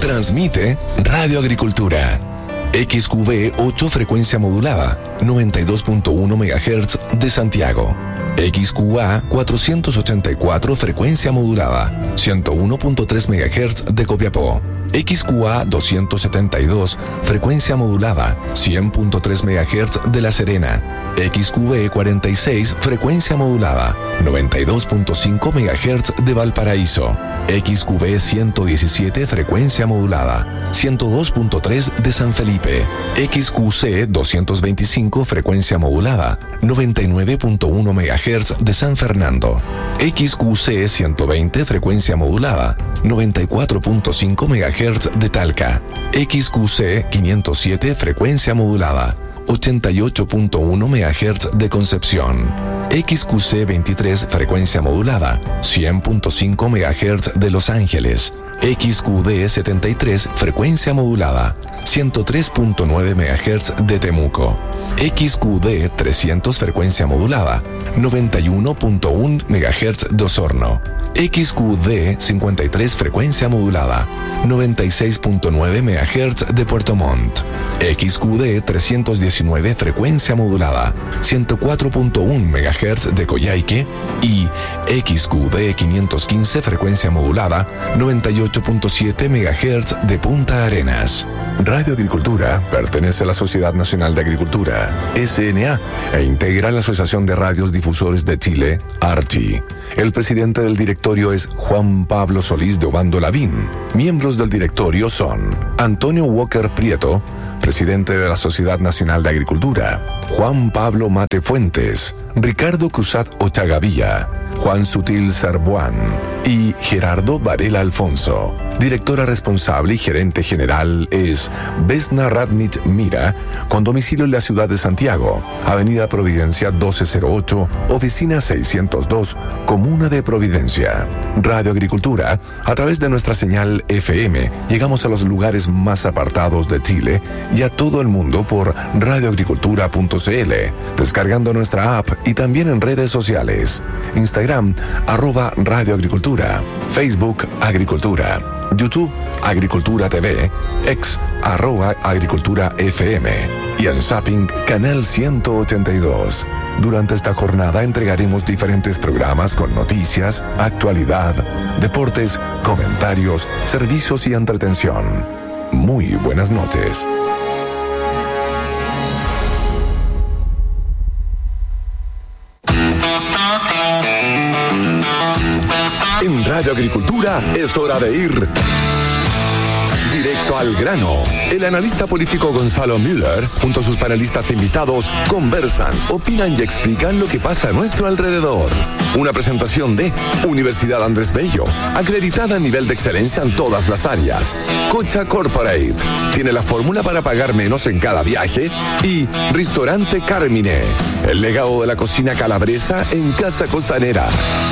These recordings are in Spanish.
Transmite Radio Agricultura. XQB 8 frecuencia modulada, 92.1 MHz de Santiago. XQA 484 frecuencia modulada, 101.3 MHz de Copiapó. XQA 272 frecuencia modulada, 100.3 MHz de La Serena. XQB 46 frecuencia modulada, 92.5 MHz de Valparaíso. XQB 117 frecuencia modulada, 102.3 de San Felipe. XQC 225 frecuencia modulada, 99.1 MHz de San Fernando. XQC 120 frecuencia modulada, 94.5 MHz de Talca. XQC 507 frecuencia modulada, 88.1 MHz de Concepción. XQC 23 frecuencia modulada, 100.5 MHz de Los Ángeles. XQD 73 frecuencia modulada, 103.9 MHz de Temuco. XQD 300 frecuencia modulada, 91.1 MHz de Osorno. XQD 53 frecuencia modulada, 96.9 MHz de Puerto Montt. XQD 319 frecuencia modulada, 104.1 MHz de Coyhaique. Y XQD 515 frecuencia modulada, 98.7 MHz de Punta Arenas. Radio Agricultura pertenece a la Sociedad Nacional de Agricultura, SNA, e integra la Asociación de Radios Difusores de Chile, ARTI. El presidente del directorio es Juan Pablo Solís de Obando Lavín. Miembros del directorio son Antonio Walker Prieto, presidente de la Sociedad Nacional de Agricultura; Juan Pablo Mate Fuentes; Ricardo Cruzat Ochagavía; Juan Sutil Sarbuán y Gerardo Varela Alfonso. Directora responsable y gerente general es Vesna Radnich Mira, con domicilio en la ciudad de Santiago, Avenida Providencia 1208, Oficina 602, Comuna de Providencia. Radio Agricultura, a través de nuestra señal FM, llegamos a los lugares más apartados de Chile y a todo el mundo por radioagricultura.cl, descargando nuestra app y también en redes sociales. Instagram, @radioagricultura, Facebook, Agricultura, YouTube, Agricultura TV, X, @Agricultura FM y en Zapping, Canal 182. Durante esta jornada entregaremos diferentes programas con noticias, actualidad, deportes, comentarios, servicios y entretención. Muy buenas noches. En Radio Agricultura es hora de ir directo al grano. El analista político Gonzalo Müller, junto a sus panelistas e invitados, conversan, opinan y explican lo que pasa a nuestro alrededor. Una presentación de Universidad Andrés Bello, acreditada a nivel de excelencia en todas las áreas. Cocha Corporate, tiene la fórmula para pagar menos en cada viaje. Y Restaurante Carmine, el legado de la cocina calabresa en Casa Costanera.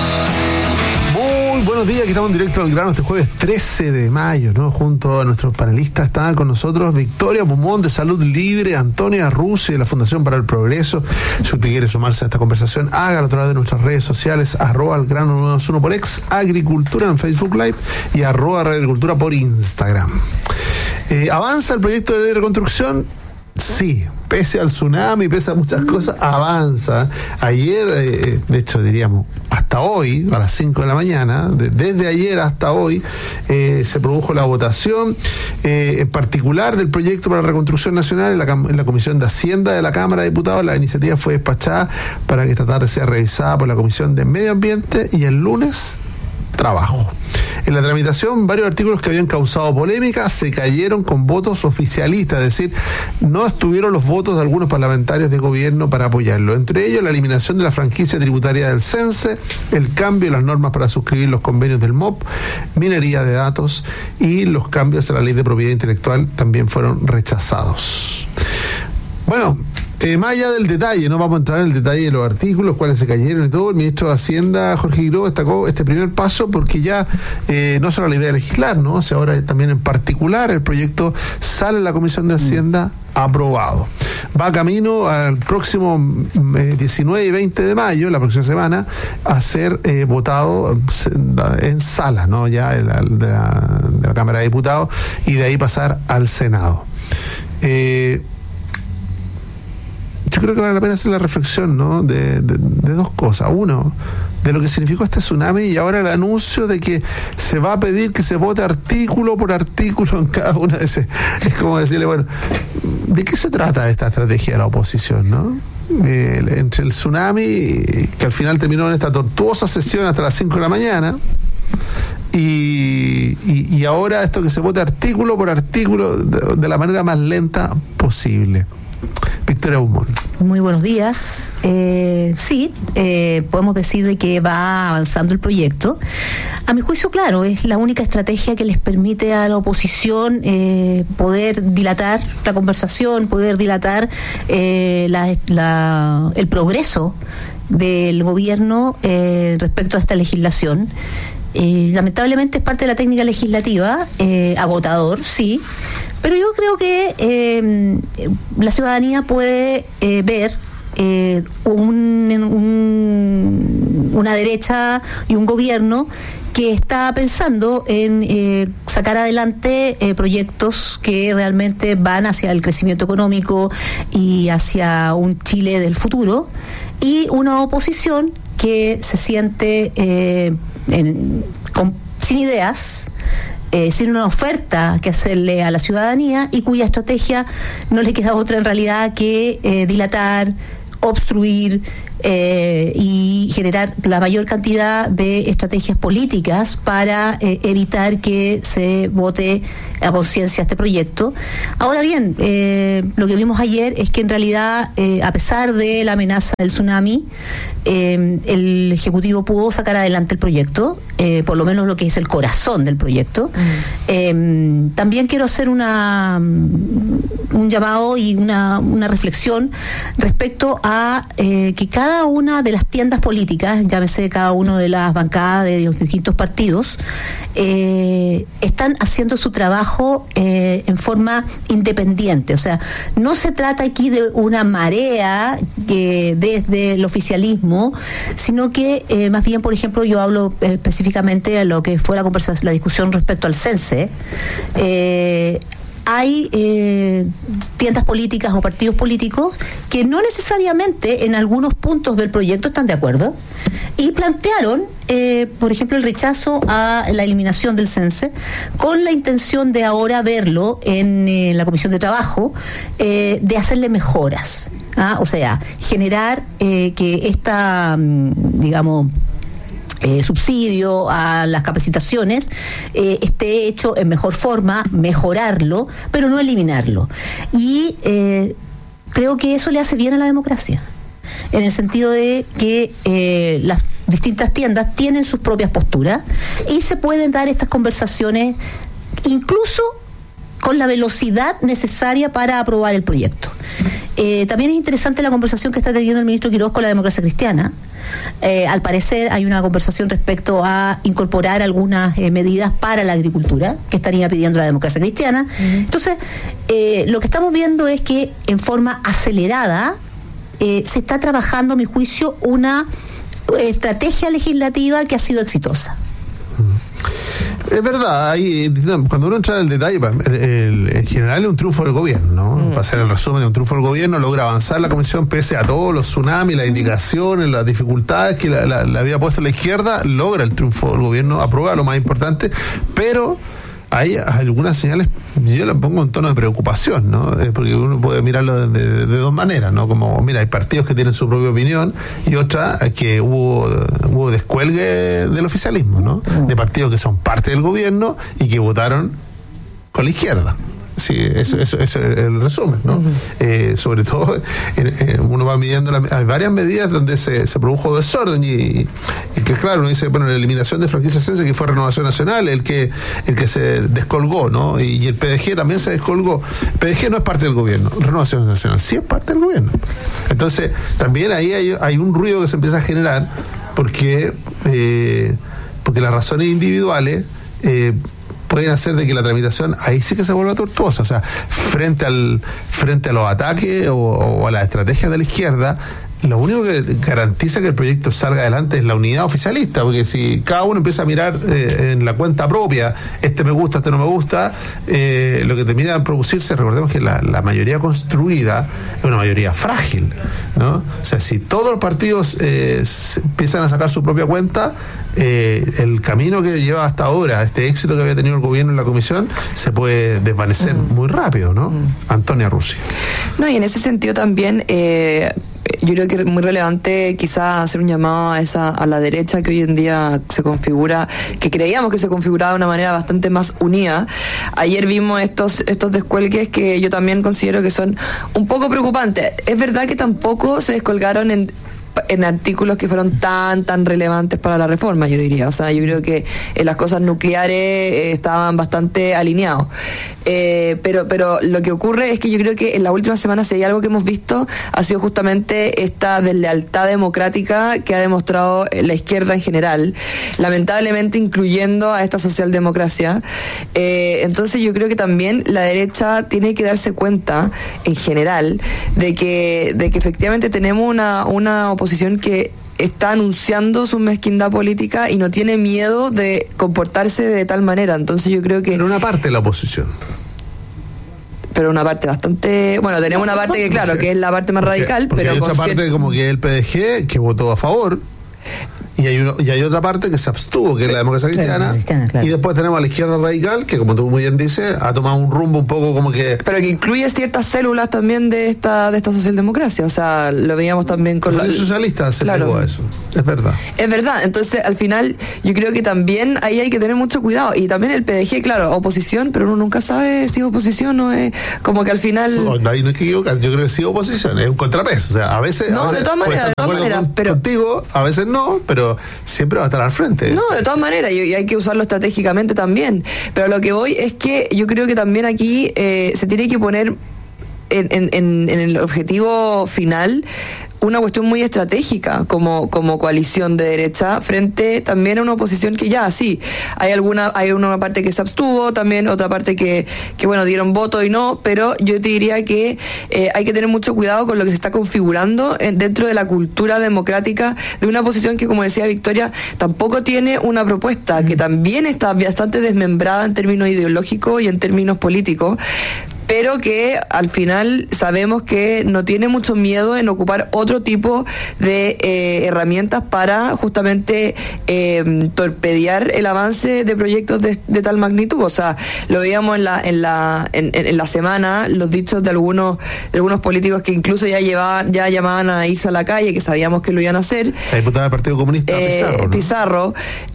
Buenos días, aquí estamos en directo al grano este jueves 13 de mayo, ¿no? Junto a nuestros panelistas está con nosotros Victoria Pumón de Salud Libre, Antonia Rusi de la Fundación para el Progreso. Si usted quiere sumarse a esta conversación, hágalo a través de nuestras redes sociales, @algrano921 por X, Agricultura en Facebook Live y @radioagricultura por Instagram. ¿Avanza el proyecto de ley de reconstrucción? Sí, pese al tsunami, pese a muchas cosas, avanza. Ayer, de hecho diríamos, hasta hoy, a las 5 de la mañana, desde ayer hasta hoy, se produjo la votación, en particular del proyecto para la reconstrucción nacional en la Comisión de Hacienda de la Cámara de Diputados. La iniciativa fue despachada para que esta tarde sea revisada por la Comisión de Medio Ambiente y el lunes Trabajo. En la tramitación, varios artículos que habían causado polémica se cayeron con votos oficialistas, es decir, no estuvieron los votos de algunos parlamentarios de gobierno para apoyarlo. Entre ellos, la eliminación de la franquicia tributaria del CENSE, el cambio de las normas para suscribir los convenios del MOP, minería de datos y los cambios a la ley de propiedad intelectual también fueron rechazados. Bueno, más allá del detalle, no vamos a entrar en el detalle de los artículos, cuáles se cayeron y todo. El ministro de Hacienda, Jorge Guiró, destacó este primer paso porque ya no solo la idea de legislar, ¿no? O sea, ahora también en particular el proyecto sale en la Comisión de Hacienda aprobado. Va camino al próximo 19 y 20 de mayo, la próxima semana, a ser votado en sala, ¿no? Ya de la Cámara de Diputados y de ahí pasar al Senado. Yo creo que vale la pena hacer la reflexión, ¿no? de dos cosas. Uno, de lo que significó este tsunami, y ahora el anuncio de que se va a pedir que se vote artículo por artículo en cada una de esas. Es como decirle, bueno, ¿de qué se trata esta estrategia de la oposición, no? Entre el tsunami, que al final terminó en esta tortuosa sesión hasta las 5 de la mañana, y ahora esto que se vote artículo por artículo de la manera más lenta posible. Victoria Beaumont. Muy buenos días. Sí, podemos decir de que va avanzando el proyecto. A mi juicio, claro, es la única estrategia que les permite a la oposición poder dilatar la conversación, poder dilatar el progreso del gobierno respecto a esta legislación. Lamentablemente es parte de la técnica legislativa, agotador, sí, pero yo creo que la ciudadanía puede ver una derecha y un gobierno que está pensando en sacar adelante proyectos que realmente van hacia el crecimiento económico y hacia un Chile del futuro, y una oposición que se siente sin ideas, sin una oferta que hacerle a la ciudadanía, y cuya estrategia no le queda otra en realidad que dilatar, obstruir y generar la mayor cantidad de estrategias políticas para evitar que se vote a conciencia este proyecto. Ahora bien, lo que vimos ayer es que en realidad, a pesar de la amenaza del tsunami, el Ejecutivo pudo sacar adelante el proyecto, por lo menos lo que es el corazón del proyecto. También quiero hacer un llamado y una reflexión respecto a que cada una de las tiendas políticas, llámese cada una de las bancadas de los distintos partidos, están haciendo su trabajo en forma independiente. O sea, no se trata aquí de una marea desde el oficialismo, sino que más bien, por ejemplo, yo hablo específicamente de lo que fue la discusión respecto al CENSE. Hay tiendas políticas o partidos políticos que no necesariamente en algunos puntos del proyecto están de acuerdo y plantearon, por ejemplo, el rechazo a la eliminación del CENSE con la intención de ahora verlo en la Comisión de Trabajo, de hacerle mejoras. O sea, generar que esta, digamos, subsidio a las capacitaciones esté hecho en mejor forma, mejorarlo, pero no eliminarlo. Y creo que eso le hace bien a la democracia, en el sentido de que las distintas tiendas tienen sus propias posturas y se pueden dar estas conversaciones incluso con la velocidad necesaria para aprobar el proyecto. También es interesante la conversación que está teniendo el ministro Quiroz con la Democracia Cristiana. Al parecer hay una conversación respecto a incorporar algunas medidas para la agricultura que estaría pidiendo la Democracia Cristiana. Entonces, lo que estamos viendo es que en forma acelerada se está trabajando, a mi juicio, una estrategia legislativa que ha sido exitosa. Es verdad, cuando uno entra en el detalle, en general es un triunfo del gobierno, ¿no? Para hacer el resumen, es un triunfo del gobierno, logra avanzar la comisión pese a todos los tsunamis, las indicaciones, las dificultades que la había puesto la izquierda, logra el triunfo del gobierno, aprueba lo más importante, pero hay algunas señales, yo las pongo en tono de preocupación, ¿no? Porque uno puede mirarlo de dos maneras, ¿no? Como, mira, hay partidos que tienen su propia opinión y otra que hubo descuelgue del oficialismo, ¿no? De partidos que son parte del gobierno y que votaron con la izquierda. Sí, eso es el resumen, ¿no? Sobre todo, uno va midiendo, hay varias medidas donde se produjo desorden y que, claro, uno dice, bueno, la eliminación de franquicias CENSE, que fue Renovación Nacional, el que se descolgó, ¿no? Y el PDG también se descolgó. PDG no es parte del gobierno, Renovación Nacional sí es parte del gobierno. Entonces, también ahí hay un ruido que se empieza a generar porque las razones individuales pueden hacer de que la tramitación ahí sí que se vuelva tortuosa. O sea, frente a los ataques o a las estrategias de la izquierda, lo único que garantiza que el proyecto salga adelante es la unidad oficialista, porque si cada uno empieza a mirar en la cuenta propia, este me gusta, este no me gusta, lo que termina de producirse, recordemos que la mayoría construida es una mayoría frágil, ¿no? O sea, si todos los partidos empiezan a sacar su propia cuenta, el camino que lleva hasta ahora, este éxito que había tenido el gobierno en la comisión, se puede desvanecer muy rápido, ¿no? Antonia Russi. No, y en ese sentido también yo creo que es muy relevante quizás hacer un llamado a la derecha, que hoy en día se configura, que creíamos que se configuraba de una manera bastante más unida. Ayer vimos estos descuelgues que yo también considero que son un poco preocupantes. Es verdad que tampoco se descolgaron en artículos que fueron tan relevantes para la reforma, yo diría. O sea, yo creo que las cosas nucleares estaban bastante alineados. Pero lo que ocurre es que yo creo que en las últimas semanas, si hay algo que hemos visto, ha sido justamente esta deslealtad democrática que ha demostrado la izquierda en general, lamentablemente incluyendo a esta socialdemocracia. Entonces yo creo que también la derecha tiene que darse cuenta, en general, de que efectivamente tenemos una oposición que está anunciando su mezquindad política y no tiene miedo de comportarse de tal manera. Entonces yo creo que... Pero una parte de la oposición. Pero una parte bastante... Bueno, tenemos una parte que, claro, que es la parte más radical, porque pero... hay otra parte como que el PDG, que votó a favor, y hay otra parte que se abstuvo, que es la democracia cristiana, claro. Y después tenemos a la izquierda radical, que como tú muy bien dices, ha tomado un rumbo un poco como que... Pero que incluye ciertas células también de esta socialdemocracia, o sea, lo veíamos también con los socialistas se claro. pegó a eso, es verdad. Es verdad, entonces al final yo creo que también ahí hay que tener mucho cuidado, y también el PDG, claro, oposición, pero uno nunca sabe si es oposición o es como que al final... No hay que equivocar, yo creo que sí oposición, es un contrapeso, o sea, a veces... No, de todas maneras, pero contigo, a veces no, pero siempre va a estar al frente. No, de todas maneras, y hay que usarlo estratégicamente también. Pero lo que voy es que yo creo que también aquí se tiene que poner en el objetivo final una cuestión muy estratégica como coalición de derecha frente también a una oposición que ya sí hay una parte que se abstuvo, también otra parte que bueno, dieron voto y no, pero yo te diría que hay que tener mucho cuidado con lo que se está configurando dentro de la cultura democrática de una oposición que, como decía Victoria, tampoco tiene una propuesta, que también está bastante desmembrada en términos ideológicos y en términos políticos, pero que al final sabemos que no tiene mucho miedo en ocupar otro tipo de herramientas para justamente torpedear el avance de proyectos de tal magnitud. O sea, lo veíamos en la semana, los dichos de algunos políticos que incluso ya llamaban a irse a la calle, que sabíamos que lo iban a hacer. La diputada del Partido Comunista Pizarro.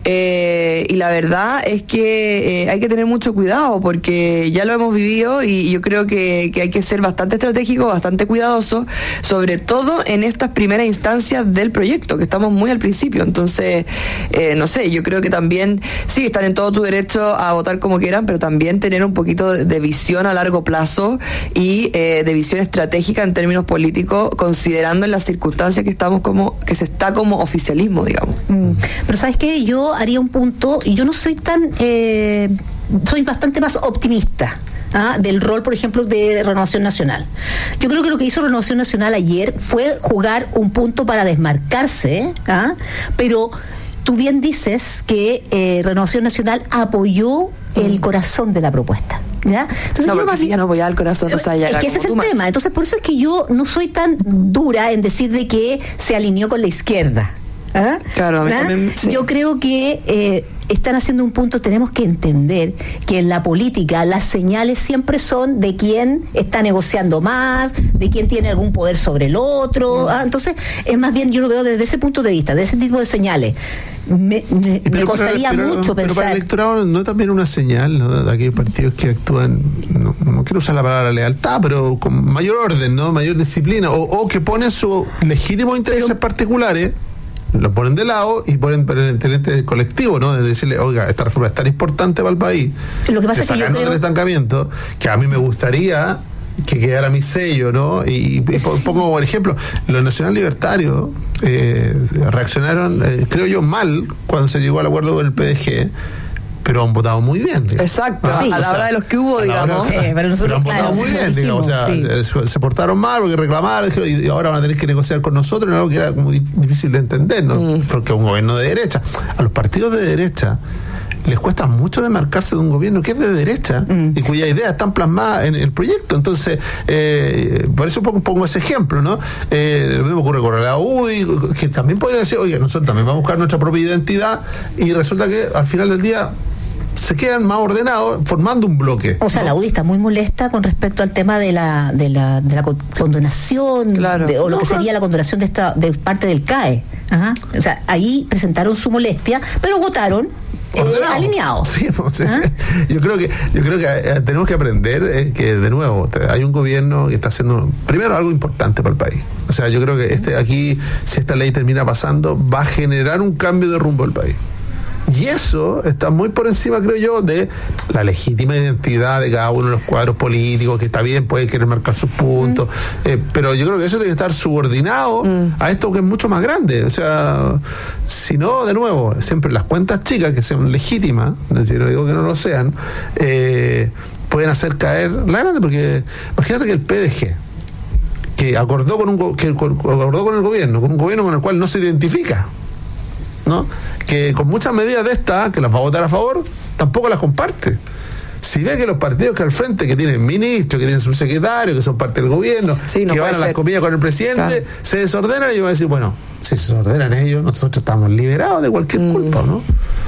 Y la verdad es que hay que tener mucho cuidado, porque ya lo hemos vivido, y yo creo que hay que ser bastante estratégico, bastante cuidadoso, sobre todo en estas primeras instancias del proyecto, que estamos muy al principio. Entonces, no sé, yo creo que también, sí, están en todo tu derecho a votar como quieran, pero también tener un poquito de visión a largo plazo y de visión estratégica en términos políticos, considerando en las circunstancias que se está como oficialismo, digamos. Pero ¿sabes qué? Yo haría un punto, y yo no soy tan... soy bastante más optimista del rol, por ejemplo, de Renovación Nacional. Yo creo que lo que hizo Renovación Nacional ayer fue jugar un punto para desmarcarse, pero tú bien dices que Renovación Nacional apoyó el corazón de la propuesta, ¿ya? Entonces, no, porque ya no apoyaba el corazón, o sea, ya es que ese es el tema. Entonces, por eso es que yo no soy tan dura en decir de que se alineó con la izquierda. Claro, a mí también, sí. Yo creo que están haciendo un punto. Tenemos que entender que en la política las señales siempre son de quién está negociando más, de quién tiene algún poder sobre el otro. Entonces, es más bien, yo lo veo desde ese punto de vista, de ese tipo de señales. Me costaría mucho pensar. Pero para el electorado no es también una señal, ¿no?, de aquellos partidos que actúan, no quiero usar la palabra lealtad, pero con mayor orden, ¿no?, mayor disciplina, o que ponen sus legítimos intereses particulares, lo ponen de lado y ponen el interés colectivo, ¿no? De decirle, oiga, esta reforma es tan importante para el país, lo que pasa es que yo creo... del estancamiento, que a mí me gustaría que quedara mi sello, ¿no? Y pongo por ejemplo, los nacional libertarios reaccionaron, creo yo, mal cuando se llegó al acuerdo con el PDG, pero han votado muy bien. Digamos. Exacto, Sí. a la hora de los que hubo, digamos. Pero nosotros, han votado muy bien, digamos. O sea, se portaron mal porque reclamaron y ahora van a tener que negociar con nosotros, en algo que era como difícil de entender, ¿no? Porque un gobierno de derecha. A los partidos de derecha les cuesta mucho demarcarse de un gobierno que es de derecha y cuyas ideas están plasmadas en el proyecto. Entonces, por eso pongo ese ejemplo, ¿no? Lo mismo ocurre con la UDI, que también podría decir, oye, nosotros también vamos a buscar nuestra propia identidad, y resulta que al final del día se quedan más ordenados formando un bloque. O sea, ¿no? la UDI está muy molesta con respecto al tema de la condonación, Claro. o lo No, que sería la condonación de parte del CAE. Ajá. O sea, ahí presentaron su molestia, pero votaron alineados. Sí, o sea, ¿Ah? yo creo que tenemos que aprender que, de nuevo, hay un gobierno que está haciendo primero algo importante para el país. O sea, yo creo que aquí, si esta ley termina pasando, va a generar un cambio de rumbo al país. Y eso está muy por encima, creo yo, de la legítima identidad de cada uno de los cuadros políticos, que está bien, puede querer marcar sus puntos, pero yo creo que eso tiene que estar subordinado a esto que es mucho más grande. O sea, si no, de nuevo, siempre las cuentas chicas, que sean legítimas, yo no digo que no lo sean, pueden hacer caer la grande, porque imagínate que el PDG, que acordó con el gobierno, con un gobierno con el cual no se identifica, ¿no? Que con muchas medidas de estas, que las va a votar a favor, tampoco las comparte. Si ve que los partidos que al frente, que tienen ministros, que tienen subsecretarios, que son parte del gobierno, Sí, no que puede van a las ser. comidas con el presidente, Claro. se desordenan, y yo voy a decir, bueno, si se desordenan ellos, nosotros estamos liberados de cualquier culpa, ¿no?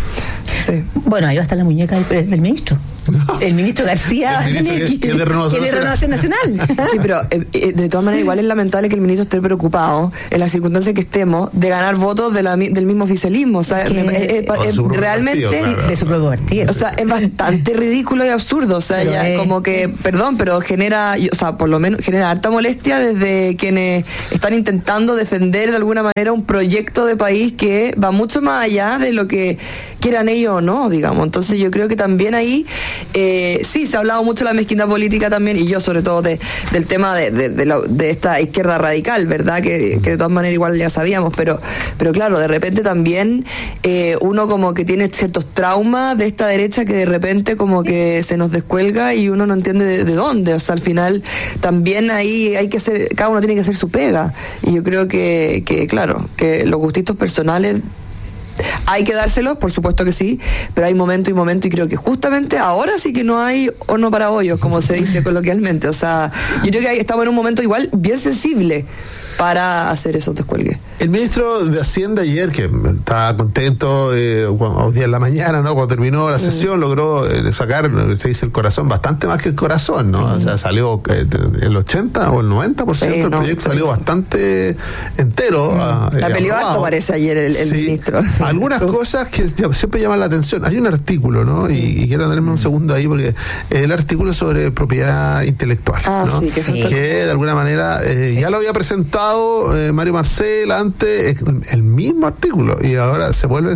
Sí. Bueno, ahí va a estar la muñeca del ministro. El ministro García, El ministro que es de Renovación Nacional. Sí, pero de todas maneras igual es lamentable que el ministro esté preocupado en las circunstancias que estemos de ganar votos del mismo oficialismo. O sea, O su propio realmente partido, claro. De su propio partido. o sea, es bastante ridículo y absurdo. O sea, Pero ya como que, perdón, pero genera, o sea, por lo menos genera harta molestia desde quienes están intentando defender de alguna manera un proyecto de país que va mucho más allá de lo que quieran ellos o no, digamos. Entonces yo creo que también ahí sí, se ha hablado mucho de la mezquindad política también, y yo sobre todo del tema de esta izquierda radical, ¿verdad? Que de todas maneras igual ya sabíamos, pero claro, de repente también uno como que tiene ciertos traumas de esta derecha que de repente como que se nos descuelga y uno no entiende de dónde. O sea, al final también ahí hay que hacer, cada uno tiene que hacer su pega, y yo creo que claro, que los gustitos personales hay que dárselos, por supuesto que sí, pero hay momento y momento, y creo que justamente ahora sí que no hay horno para bollos, como se dice coloquialmente. O sea, yo creo que estamos en un momento igual bien sensible para hacer esos descuelgues. El ministro de Hacienda ayer, que estaba contento hoy día en la mañana, ¿no? Cuando terminó la sesión, logró sacar, se dice, el corazón, bastante más que el corazón, ¿no? O sea, salió el 80 o el 90% del proyecto, salió bastante entero. La peleó harto, parece, ayer el ministro. Algunas cosas que siempre llaman la atención. Hay un artículo, ¿no? Y quiero darme un segundo ahí, porque el artículo sobre propiedad intelectual, ¿no? Sí, que de alguna manera ya lo había presentado Mario Marcel antes, el mismo artículo, y ahora se vuelve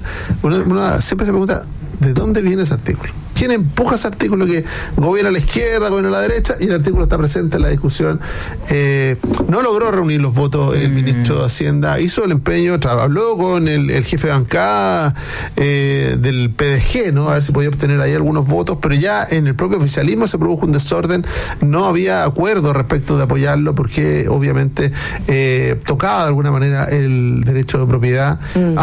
uno siempre se pregunta, ¿de dónde viene ese artículo? ¿Quién empuja ese artículo que gobierna a la izquierda, gobierna a la derecha? Y el artículo está presente en la discusión. No logró reunir los votos el ministro de Hacienda, hizo el empeño, habló con el jefe de bancada del PDG, ¿no? A ver si podía obtener ahí algunos votos, pero ya en el propio oficialismo se produjo un desorden, no había acuerdo respecto de apoyarlo, porque obviamente tocaba de alguna manera el derecho de propiedad,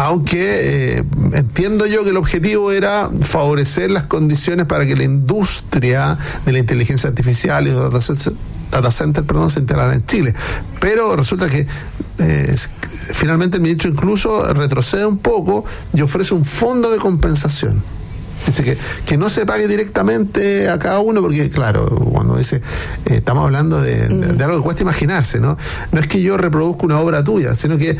aunque entiendo yo que el objetivo era favorecer las condiciones para que la industria de la inteligencia artificial y los data center, se instalara en Chile. Pero resulta que finalmente el ministro incluso retrocede un poco y ofrece un fondo de compensación. Dice que no se pague directamente a cada uno, porque claro, cuando dice estamos hablando de algo que cuesta imaginarse, ¿no? No es que yo reproduzca una obra tuya, sino que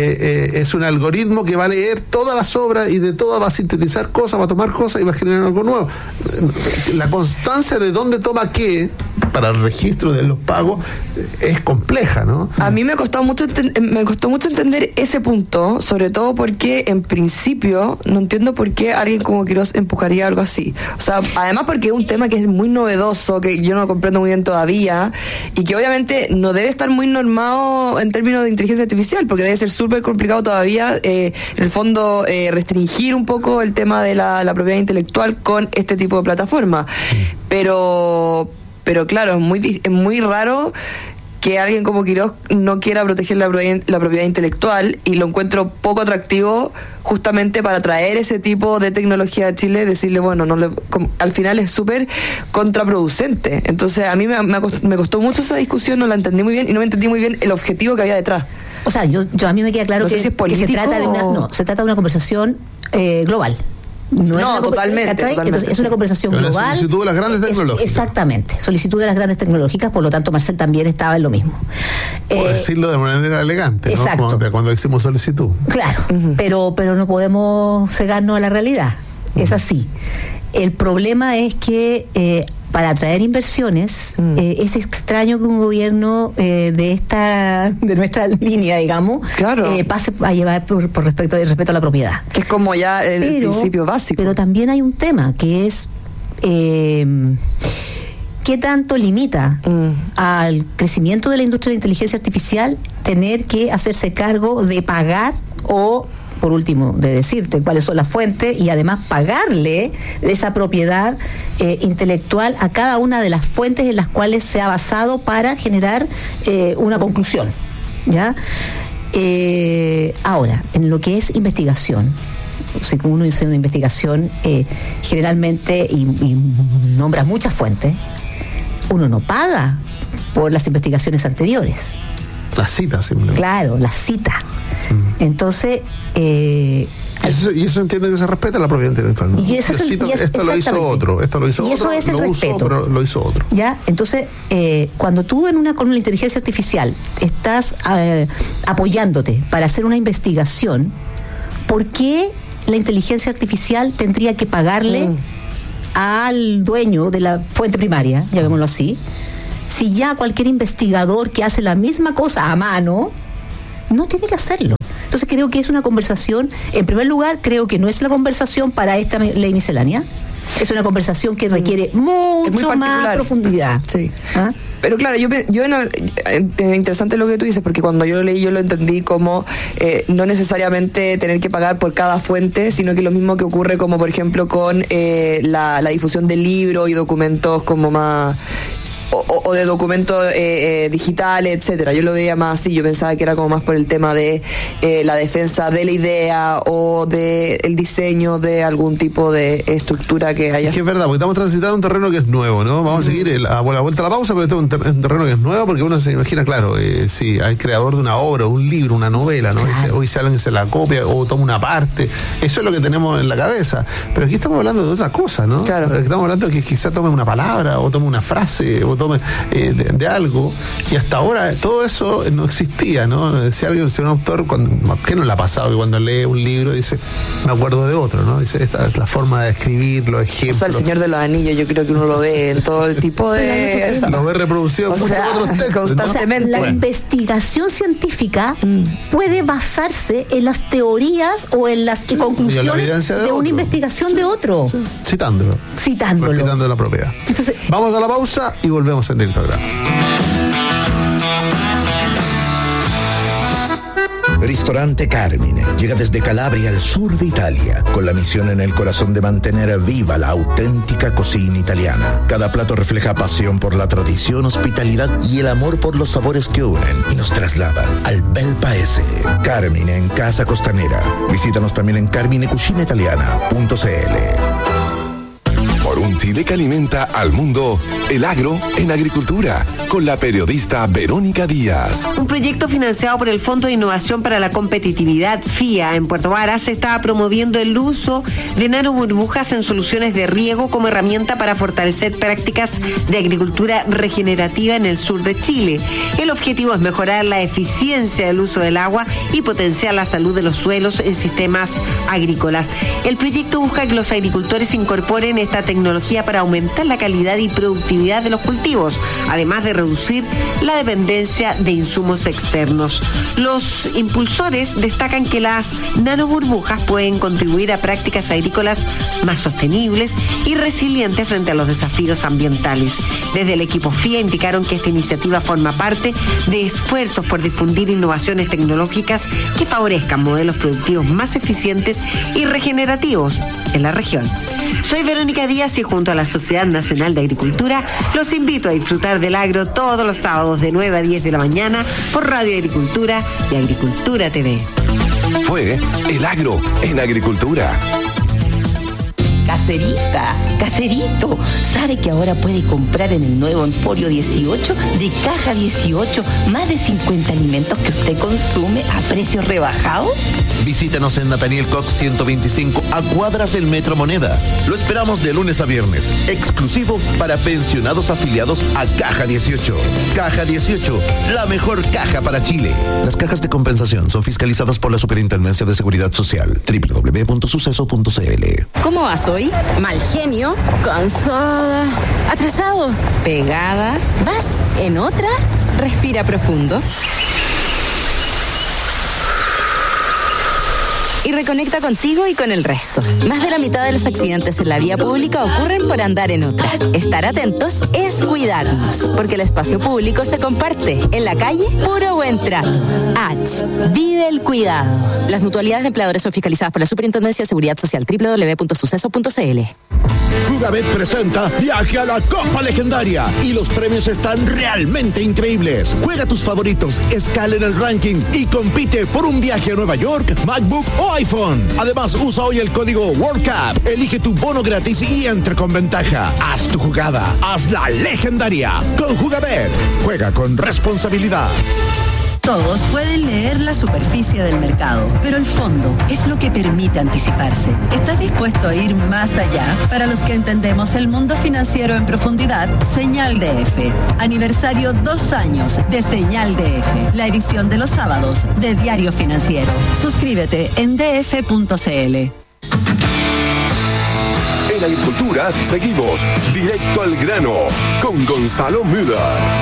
es un algoritmo que va a leer todas las obras y de todas va a sintetizar cosas, va a tomar cosas y va a generar algo nuevo. La constancia de dónde toma qué para el registro de los pagos es compleja, ¿no? A mí me costó mucho entender ese punto, sobre todo porque en principio no entiendo por qué alguien como Quirós empujaría algo así. O sea, además porque es un tema que es muy novedoso, que yo no comprendo muy bien todavía, y que obviamente no debe estar muy normado en términos de inteligencia artificial, porque debe ser súper complicado todavía, en el fondo, restringir un poco el tema de la propiedad intelectual con este tipo de plataforma. Pero claro, es muy raro que alguien como Quirós no quiera proteger la propiedad intelectual, y lo encuentro poco atractivo justamente para traer ese tipo de tecnología a Chile, decirle, bueno, al final es súper contraproducente. Entonces a mí me costó mucho esa discusión, no la entendí muy bien, y no me entendí muy bien el objetivo que había detrás. O sea, a mí me queda claro que se trata de una conversación global. Totalmente. Entonces, es una conversación global. Solicitud de las grandes tecnológicas. Exactamente, solicitud de las grandes tecnológicas, por lo tanto Marcel también estaba en lo mismo. Por decirlo de manera elegante, exacto, ¿no? Cuando decimos solicitud. Claro, pero no podemos cegarnos a la realidad, es así. El problema es que para atraer inversiones, es extraño que un gobierno de nuestra línea, digamos, claro, pase a llevar por respeto a la propiedad. Que es como ya el principio básico. Pero también hay un tema que es ¿qué tanto limita al crecimiento de la industria de la inteligencia artificial tener que hacerse cargo de pagar o, por último, de decirte cuáles son las fuentes y además pagarle esa propiedad intelectual a cada una de las fuentes en las cuales se ha basado para generar una conclusión, ¿ya? Ahora, en lo que es investigación, si como uno dice una investigación, generalmente y nombra muchas fuentes, uno no paga por las investigaciones anteriores. La cita, simplemente. Claro, la cita. Entonces, y eso entiende que se respeta la propiedad intelectual, ¿no? Y esto lo hizo otro, y eso es el respeto. Pero lo hizo otro. Ya, entonces, cuando tú con una inteligencia artificial estás apoyándote para hacer una investigación, ¿por qué la inteligencia artificial tendría que pagarle al dueño de la fuente primaria, llamémoslo así, si ya cualquier investigador que hace la misma cosa a mano no tiene que hacerlo? Entonces creo que es una conversación, en primer lugar, creo que no es la conversación para esta ley miscelánea, es una conversación que requiere mucho más profundidad. Sí. ¿Ah? Pero claro, interesante lo que tú dices, porque cuando yo lo leí, yo lo entendí como no necesariamente tener que pagar por cada fuente, sino que lo mismo que ocurre como, por ejemplo, con la difusión de libros y documentos como más... O de documentos digitales, etcétera. Yo lo veía más así, yo pensaba que era como más por el tema de la defensa de la idea o de el diseño de algún tipo de estructura que haya. Es que es verdad, porque estamos transitando un terreno que es nuevo, ¿no? Vamos a seguir a la vuelta a la pausa, pero este es un terreno que es nuevo, porque uno se imagina, claro, si hay creador de una obra, un libro, una novela, ¿no? Claro. Hoy si alguien se la copia o toma una parte, eso es lo que tenemos en la cabeza. Pero aquí estamos hablando de otra cosa, ¿no? Claro. Estamos hablando de que quizá tome una palabra, o tome una frase, o tome de algo, y hasta ahora todo eso no existía, ¿no? Si un autor, ¿qué no le ha pasado que cuando lee un libro dice, me acuerdo de otro, ¿no? Dice, esta es la forma de escribir, los ejemplos. O sea, El Señor de los Anillos, yo creo que uno lo ve en todo el tipo de... Lo ve reproducido en muchos otros textos, constantemente. ¿No? La investigación científica puede basarse en las teorías o en las conclusiones de una investigación de otro. Sí. Citándolo. Respetando la propiedad. Entonces, vamos a la pausa y volvemos en directo al grano. Ristorante Carmine llega desde Calabria al sur de Italia, con la misión en el corazón de mantener viva la auténtica cocina italiana. Cada plato refleja pasión por la tradición, hospitalidad y el amor por los sabores que unen y nos trasladan al bel paese. Carmine en Casa Costanera. Visítanos también en carminecucinaitaliana.cl. Por un Chile que alimenta al mundo, el agro en agricultura, con la periodista Verónica Díaz. Un proyecto financiado por el Fondo de Innovación para la Competitividad, FIA, en Puerto Varas, está promoviendo el uso de nanoburbujas en soluciones de riego como herramienta para fortalecer prácticas de agricultura regenerativa en el sur de Chile. El objetivo es mejorar la eficiencia del uso del agua y potenciar la salud de los suelos en sistemas agrícolas. El proyecto busca que los agricultores incorporen esta tecnología tecnología para aumentar la calidad y productividad de los cultivos, además de reducir la dependencia de insumos externos. Los impulsores destacan que las nanoburbujas pueden contribuir a prácticas agrícolas más sostenibles y resilientes frente a los desafíos ambientales. Desde el equipo FIA indicaron que esta iniciativa forma parte de esfuerzos por difundir innovaciones tecnológicas que favorezcan modelos productivos más eficientes y regenerativos en la región. Soy Verónica Díaz y junto a la Sociedad Nacional de Agricultura los invito a disfrutar del agro todos los sábados de 9 a 10 de la mañana por Radio Agricultura y Agricultura TV. Fue El Agro en Agricultura. Caserita, caserito, ¿sabe que ahora puede comprar en el nuevo Emporio 18 de Caja 18 más de 50 alimentos que usted consume a precios rebajados? Visítanos en Nathaniel Cox 125 a cuadras del Metro Moneda. Lo esperamos de lunes a viernes, exclusivo para pensionados afiliados a Caja 18. Caja 18, la mejor caja para Chile. Las cajas de compensación son fiscalizadas por la Superintendencia de Seguridad Social. www.suceso.cl. ¿Cómo vas hoy? Mal genio, cansada, atrasado, pegada. ¿Vas en otra? Respira profundo. Y reconecta contigo y con el resto. Más de la mitad de los accidentes en la vía pública ocurren por andar en otra. Estar atentos es cuidarnos, porque el espacio público se comparte. En la calle, puro buen trato. H. Vive el cuidado. Las mutualidades de empleadores son fiscalizadas por la Superintendencia de Seguridad Social. www.suceso.cl. Jugabet presenta Viaje a la Copa Legendaria y los premios están realmente increíbles. Juega tus favoritos, escala en el ranking y compite por un viaje a Nueva York, MacBook o iPhone. Además, usa hoy el código World Cup, elige tu bono gratis y entra con ventaja. Haz tu jugada, hazla legendaria. Con Jugabet, juega con responsabilidad. Todos pueden leer la superficie del mercado, pero el fondo es lo que permite anticiparse. ¿Estás dispuesto a ir más allá? Para los que entendemos el mundo financiero en profundidad, Señal DF. Aniversario 2 años de Señal DF, la edición de los sábados de Diario Financiero. Suscríbete en df.cl. En Agricultura seguimos directo al grano con Gonzalo Müller.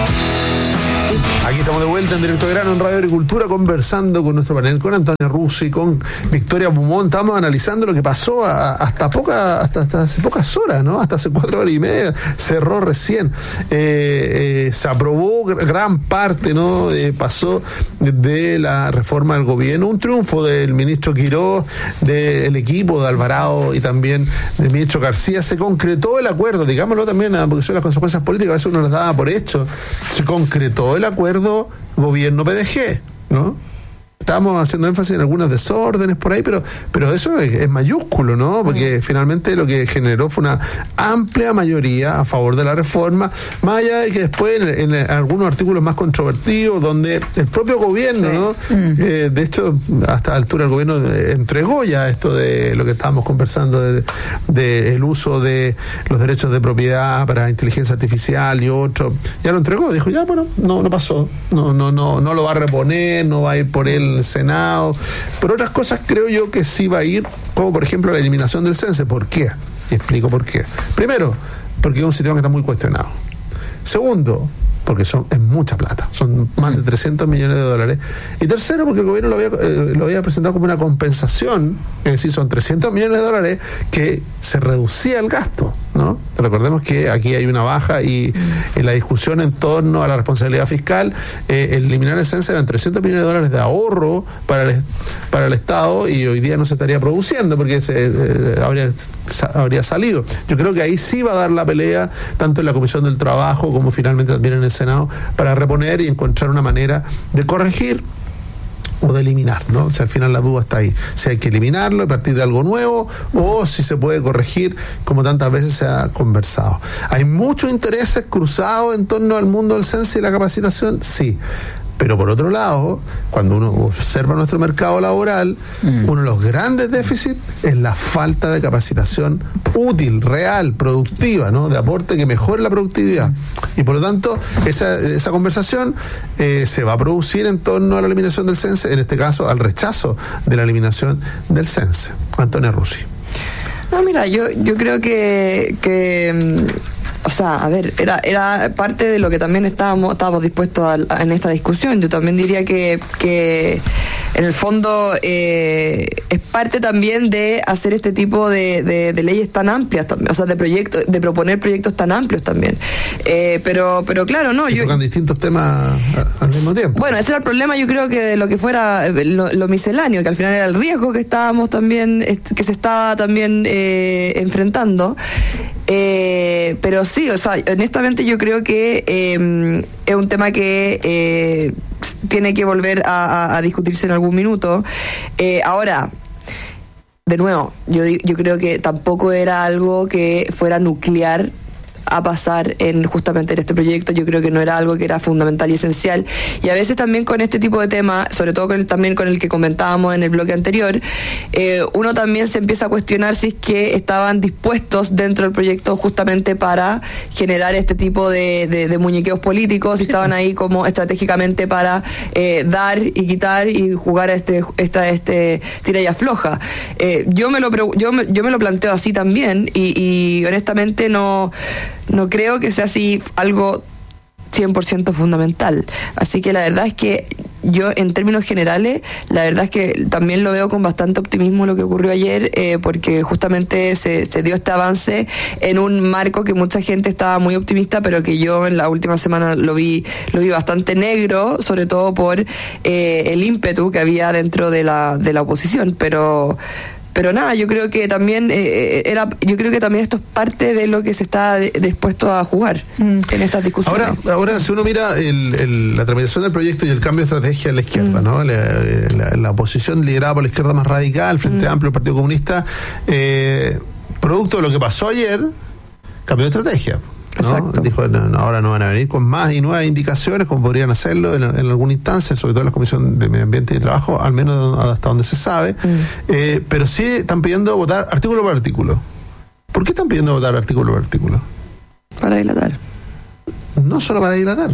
Aquí estamos de vuelta en Directo al Grano en Radio Agricultura, conversando con nuestro panel, con Antonia Russi, con Victoria Beaumont. Estamos analizando lo que pasó hasta hace pocas horas, ¿no? Hasta hace 4 horas y media, cerró recién. Se aprobó gran parte, ¿no? Pasó de la reforma del gobierno, un triunfo del ministro Quiroz, del equipo de Alvarado y también del ministro García. Se concretó el acuerdo, digámoslo también, porque son las consecuencias políticas, a veces uno las daba por hecho. Se concretó el acuerdo gobierno-PDG, ¿no? Estábamos haciendo énfasis en algunos desórdenes por ahí, pero eso es mayúsculo, ¿no? Porque finalmente lo que generó fue una amplia mayoría a favor de la reforma, más allá de que después en algunos artículos más controvertidos, donde el propio gobierno, sí, ¿no? De hecho, hasta la altura el gobierno entregó ya esto de lo que estábamos conversando, de el uso de los derechos de propiedad para inteligencia artificial y otro, ya lo entregó, dijo, ya, bueno, no pasó, no lo va a reponer, no va a ir por él el Senado. Por otras cosas creo yo que sí va a ir, como por ejemplo la eliminación del CENSE. ¿Por qué? Y explico por qué. Primero, porque es un sistema que está muy cuestionado. Segundo, porque es mucha plata, son más de 300 millones de dólares. Y tercero, porque el gobierno lo había presentado como una compensación, es decir, son 300 millones de dólares que se reducía el gasto, ¿no? Recordemos que aquí hay una baja y en la discusión en torno a la responsabilidad fiscal, eliminar el CENSE eran 300 millones de dólares de ahorro para el Estado, y hoy día no se estaría produciendo porque habría salido. Yo creo que ahí sí va a dar la pelea, tanto en la Comisión del Trabajo como finalmente también en el Senado, para reponer y encontrar una manera de corregir o de eliminar, ¿no? O sea, al final la duda está ahí, si hay que eliminarlo y partir de algo nuevo, o si se puede corregir, como tantas veces se ha conversado. ¿Hay muchos intereses cruzados en torno al mundo del CENSE y la capacitación? Sí. Pero por otro lado, cuando uno observa nuestro mercado laboral, uno de los grandes déficits es la falta de capacitación útil, real, productiva, ¿no? De aporte que mejore la productividad. Y por lo tanto, esa conversación se va a producir en torno a la eliminación del CENSE, en este caso al rechazo de la eliminación del CENSE. Antonia Russi. No, mira, yo creo que o sea, a ver, era parte de lo que también estábamos dispuestos en esta discusión. Yo también diría que en el fondo es parte también de hacer este tipo de leyes tan amplias, o sea, de proyectos, de proponer proyectos tan amplios también. Pero claro, no. Tocan distintos temas al mismo tiempo. Bueno, ese era el problema, yo creo que de lo que fuera lo misceláneo, que al final era el riesgo que estábamos también, que se estaba también enfrentando. Pero sí, o sea, honestamente yo creo que es un tema que tiene que volver a discutirse en algún minuto. Ahora, de nuevo, yo creo que tampoco era algo que fuera nuclear a pasar justamente en este proyecto. Yo creo que no era algo que era fundamental y esencial, y a veces también con este tipo de temas, sobre todo también con el que comentábamos en el bloque anterior, uno también se empieza a cuestionar si es que estaban dispuestos dentro del proyecto justamente para generar este tipo de muñequeos políticos, si estaban ahí como estratégicamente para dar y quitar y jugar a este tira y afloja. Yo me lo planteo así también, y honestamente no creo que sea así algo 100% fundamental. Así que la verdad es que yo, en términos generales, la verdad es que también lo veo con bastante optimismo lo que ocurrió ayer, porque justamente se dio este avance en un marco que mucha gente estaba muy optimista, pero que yo en la última semana lo vi bastante negro, sobre todo por el ímpetu que había dentro de la oposición. Pero nada, yo creo que también esto es parte de lo que se está dispuesto a jugar en estas discusiones. Ahora si uno mira la tramitación del proyecto y el cambio de estrategia en la izquierda, ¿no? La oposición liderada por la izquierda más radical, Frente Amplio, el Partido Comunista, producto de lo que pasó ayer, cambió de estrategia. ¿no? Exacto. Dijo, no, ahora no van a venir con más y nuevas indicaciones, como podrían hacerlo en alguna instancia, sobre todo en la Comisión de Medio Ambiente y Trabajo, al menos hasta donde se sabe. Pero sí están pidiendo votar artículo por artículo. ¿Por qué están pidiendo votar artículo por artículo? Para dilatar. No solo para dilatar,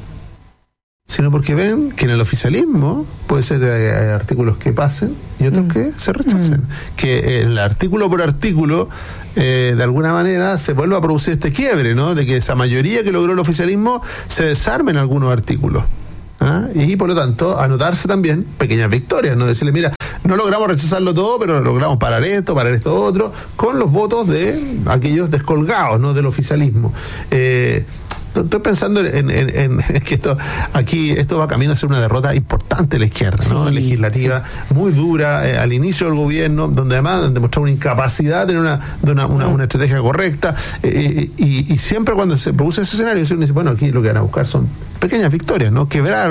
sino porque ven que en el oficialismo puede ser artículos que pasen y otros que se rechacen. Que el artículo por artículo, de alguna manera, se vuelva a producir este quiebre, ¿no? De que esa mayoría que logró el oficialismo se desarmen algunos artículos. ¿Ah? Y por lo tanto, anotarse también pequeñas victorias, ¿no? Decirle, mira, no logramos rechazarlo todo, pero logramos parar esto otro, con los votos de aquellos descolgados, ¿no? Del oficialismo. Estoy pensando en que esto va camino a ser una derrota importante de la izquierda, ¿no? Sí, legislativa, sí, muy dura, al inicio del gobierno, donde además han demostrado una incapacidad de una estrategia correcta, y siempre cuando se produce ese escenario, uno dice, bueno, aquí lo que van a buscar son pequeñas victorias, ¿no? Quebrar